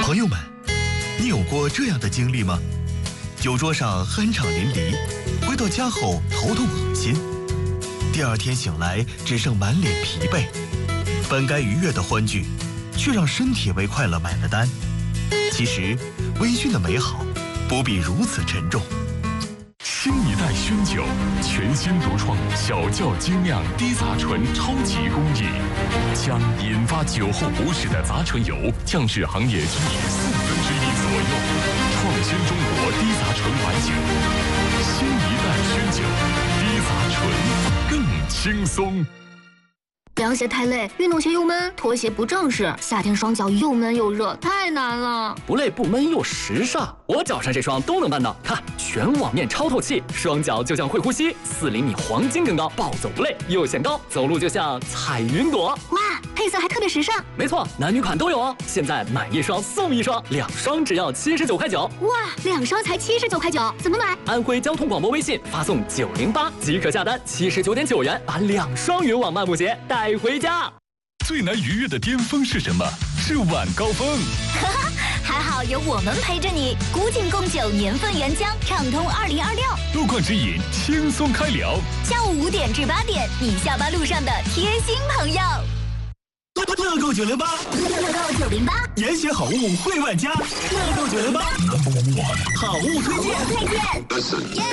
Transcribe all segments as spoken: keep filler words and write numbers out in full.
朋友们，你有过这样的经历吗？酒桌上酣畅淋漓，回到家后头痛恶心，第二天醒来只剩满脸疲惫，本该愉悦的欢聚，却让身体为快乐买了单。其实，微醺的美好不必如此沉重。 新一代熏酒，全新独创小窖精酿低杂醇超级工艺，将引发酒后不适的杂醇油降至行业居民四分之一左右，创新中国低杂醇白酒。新一代熏酒，低杂醇更轻松。 凉鞋太累，运动鞋又闷，拖鞋不正式，夏天双脚又闷又热，太难了。 不累不闷又时尚，我脚上这双都能办到。看，全网面超透气，双脚就像会呼吸，四厘米黄金更高，暴走不累，又显高，走路就像踩云朵。 哇，配色还特别时尚。 没错，男女款都有哦。现在买一双送一双，两双只要七十九块九。 哇，两双才七十九块九，怎么买？ 安徽交通广播微信发送九零八即可下单，七十九点九元把两双云网漫步鞋带回家。 最难逾越的巅峰是什么？是晚高峰。 哈哈，还好有我们陪着你。古井贡酒年份原浆，畅通二零二六。 路况指引，轻松开聊。 下午五点至八点，你下班路上的贴心朋友。 乐购九零八， 乐购九零八， 严选好物惠万家。乐购九零八，好物推荐。 推荐。耶。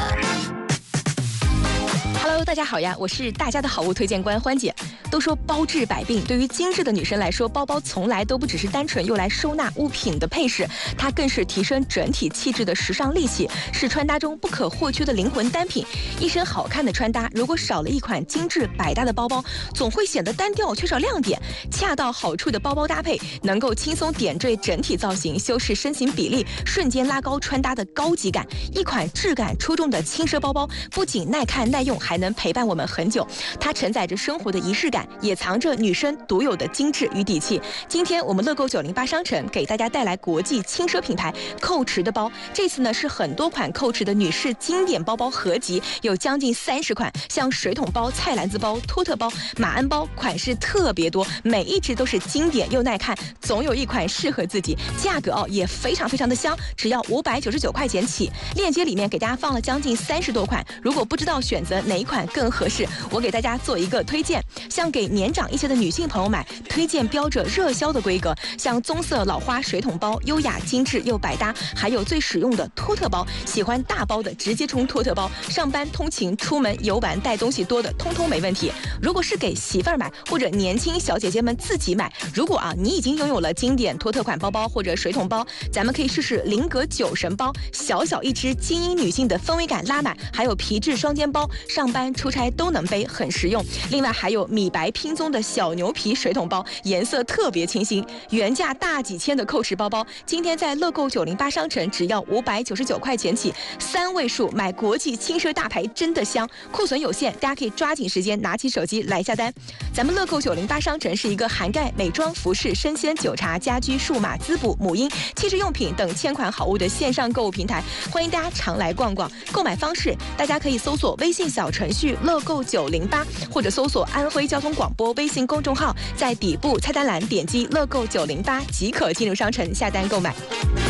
Hello， 大家好呀，我是大家的好物推荐官欢姐。都说包治百病，对于精致的女生来说，包包从来都不只是单纯用来收纳物品的配饰，它更是提升整体气质的时尚利器，是穿搭中不可或缺的灵魂单品。一身好看的穿搭，如果少了一款精致百搭的包包，总会显得单调，缺少亮点。恰到好处的包包搭配，能够轻松点缀整体造型，修饰身形比例，瞬间拉高穿搭的高级感。一款质感出众的轻奢包包，不仅耐看耐用，还能陪伴我们很久。它承载着生活的仪式感，也藏着女生独有的精致与底气。今天我们乐购九零八商城给大家带来国际轻奢品牌蔻驰的包，这次呢是很多款蔻驰的女士经典包包合集，有将近三十款，像水桶包、菜篮子包、托特包、马鞍包，款式特别多，每一只都是经典又耐看，总有一款适合自己。价格哦也非常非常的香，只要五百九十九块钱起。链接里面给大家放了将近三十多款，如果不知道选择哪一款更合适，我给大家做一个推荐。像给年长一些的女性朋友买，推荐标着热销的规格，像棕色老花水桶包，优雅精致又百搭，还有最实用的托特包，喜欢大包的直接冲托特包，上班通勤出门游玩带东西多的通通没问题。如果是给媳妇儿买或者年轻小姐姐们自己买，如果啊你已经拥有了经典托特款包包或者水桶包，咱们可以试试菱格酒神包，小小一只，精英女性的氛围感拉满，还有皮质双肩包，上班出差都能背，很实用。另外还有米白拼棕的小牛皮水桶包，颜色特别清新，原价大几千的蔻驰包包，今天在乐购九零八商城只要五百九十九块钱起，三位数买国际轻奢大牌真的香，库存有限，大家可以抓紧时间拿起手机来下单。咱们乐购九零八商城是一个涵盖美妆、服饰、生鲜、酒茶、家居、数码、滋补、母婴、汽车用品等千款好物的线上购物平台，欢迎大家常来逛逛。购买方式，大家可以搜索微信小程序乐购九零八，或者搜索安徽交通广播微信公众号，在底部菜单栏点击乐购九零八即可进入商城下单购买。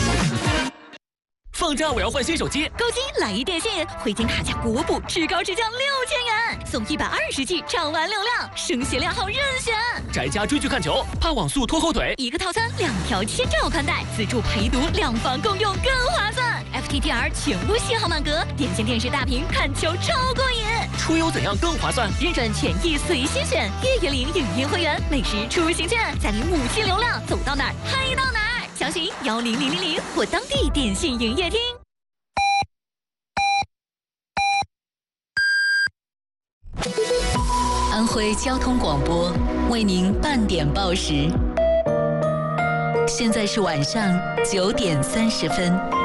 放假我要换新手机， 购机来一电信，回金卡价国补，至高至降六千元，送一百二十 G 畅玩流量，声学量号任选。 宅家追剧看球，怕网速拖后腿， 一个套餐两条千兆宽带，自助陪读，两房共用更划算。F T T R 全屋信号满格，点线电视大屏看球超过瘾。 出游怎样更划算？ 认准权益随心选，月月零影音会员，每时出行券，再领母亲流量，走到哪儿嗨到哪儿。详询幺零零零零或当地电信营业厅。 安徽交通广播为您半点报时，现在是晚上九点三十分。